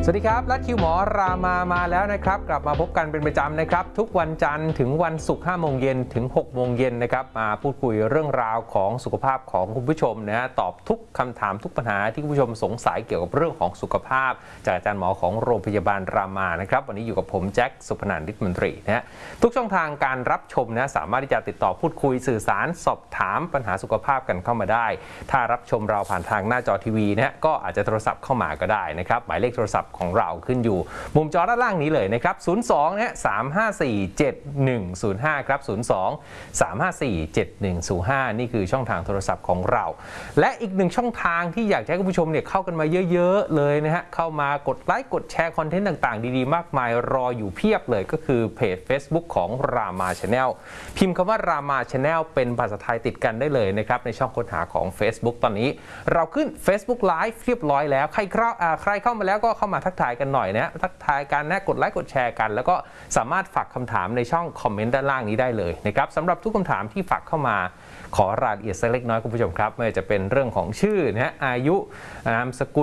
สวัสดีครับลัดคิวหมอรามาแล้วนะครับกลับมาพบกันเป็นประจำนะครับทุกวันจันทร์ถึงวันศุกร์5 โมงเย็นถึง 6 โมงเย็นนะครับมาพูดคุยเรื่องราวของสุขภาพของคุณผู้ชมนะฮะตอบทุกคำถามทุกปัญหาที่คุณผู้ชมสงสัยเกี่ยวกับเรื่องของสุขภาพจากอาจารย์หมอของโรงพยาบาลรามานะครับวันนี้อยู่กับผมแจ็คสุพนันท์ ฤทธิ์มนตรีนะฮะทุกช่องทางการรับชมนะสามารถที่จะติดต่อพูดคุยสื่อสารสอบถามปัญหาสุขภาพกันเข้ามาได้ถ้ารับชมเราผ่านทางหน้าจอทีวีนะฮะก็อาจจะโทรศัพท์เข้ามาก็ได้นะครับหมายเลขโทรศัพท์ของเราขึ้นอยู่มุมจอด้านล่างนี้เลยนะครับ02นะฮะ3547105ครับ02-354-7105นี่คือช่องทางโทรศัพท์ของเราและอีกหนึ่งช่องทางที่อยากให้คุณผู้ชมเนี่ยเข้ากันมาเยอะๆเลยนะฮะเข้ามากดไลค์กดแชร์คอนเทนต์ต่างๆดีๆมากมายรออยู่เพียบเลยก็คือเพจ Facebook ของ Rama Channel พิมพ์คำว่า Rama Channel เป็นภาษาไทยติดกันได้เลยนะครับในช่องค้นหาของ Facebook ตอนนี้เราขึ้น Facebook Live เรียบร้อยแล้วใครเข้ามาแล้วก็เข้ามาทักทายกันหน่อยนะทักทายกันนะกดไลค์กดแชร์กันแล้วก็สามารถฝากคำถามในช่องคอมเมนต์ด้านล่างนี้ได้เลยนะครับสำหรับทุกคำถามที่ฝากเข้ามาขอรายละเอียดสักเล็กน้อยคุณผู้ชมครับไม่ว่าจะเป็นเรื่องของชื่อนะฮะอายุนามสกุล